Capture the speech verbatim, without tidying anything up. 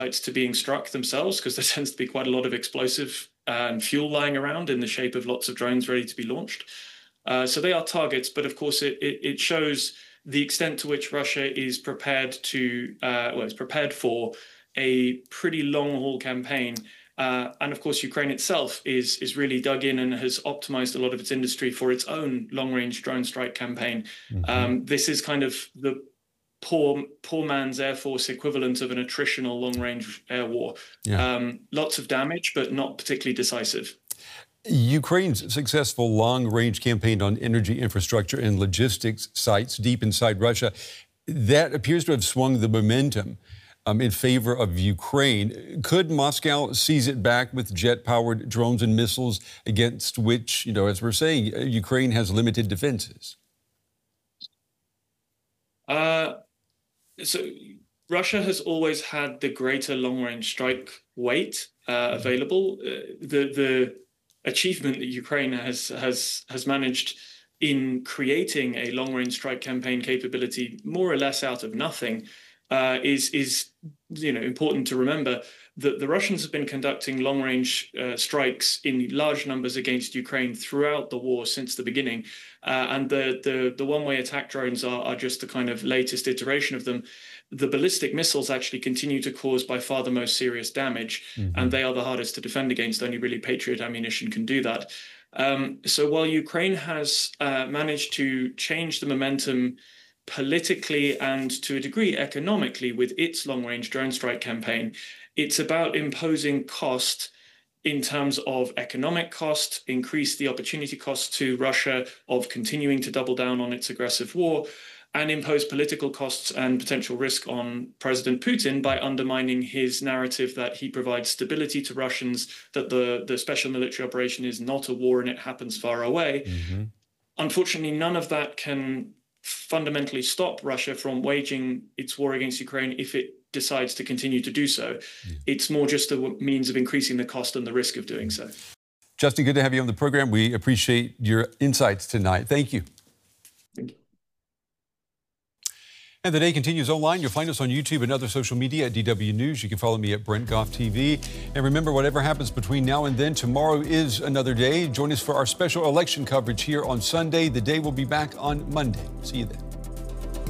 to being struck themselves, because there tends to be quite a lot of explosive and fuel lying around in the shape of lots of drones ready to be launched. Uh, so they are targets, but of course it, it, it shows the extent to which Russia is prepared to, uh, well, it's prepared for a pretty long-haul campaign. Uh, and of course, Ukraine itself is, is really dug in and has optimized a lot of its industry for its own long-range drone strike campaign. Mm-hmm. Um, this is kind of the poor poor man's Air Force equivalent of an attritional long-range air war. Yeah. Um, lots of damage, but not particularly decisive. Ukraine's successful long-range campaign on energy infrastructure and logistics sites deep inside Russia, that appears to have swung the momentum um, in favor of Ukraine. Could Moscow seize it back with jet-powered drones and missiles against which, you know, as we're saying, Ukraine has limited defenses? Uh, so Russia has always had the greater long-range strike weight uh, available. Uh, the the achievement that Ukraine has has has managed in creating a long-range strike campaign capability more or less out of nothing uh, is is you know important to remember. That the Russians have been conducting long-range uh, strikes in large numbers against Ukraine throughout the war since the beginning, uh, and the the the one-way attack drones are, are just the kind of latest iteration of them. The ballistic missiles actually continue to cause by far the most serious damage, mm-hmm. and they are the hardest to defend against. Only really Patriot ammunition can do that. Um, so while Ukraine has uh, managed to change the momentum politically and to a degree economically with its long-range drone strike campaign, it's about imposing cost in terms of economic cost, increase the opportunity cost to Russia of continuing to double down on its aggressive war, and impose political costs and potential risk on President Putin by undermining his narrative that he provides stability to Russians, that the, the special military operation is not a war and it happens far away. Mm-hmm. Unfortunately, none of that can fundamentally stop Russia from waging its war against Ukraine if it decides to continue to do so. Yeah. It's more just a means of increasing the cost and the risk of doing so. Justin, good to have you on the program. We appreciate your insights tonight. Thank you. Thank you. And the day continues online. You'll find us on YouTube and other social media at D W News. You can follow me at Brent Goff T V. And remember, whatever happens between now and then, tomorrow is another day. Join us for our special election coverage here on Sunday. The day will be back on Monday. See you then.